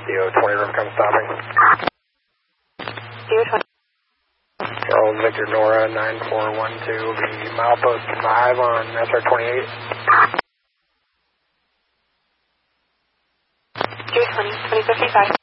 CO20 room come stopping. CO20. Charles Victor Nora 9412 will be milepost 5 on SR28. CO20, 2055.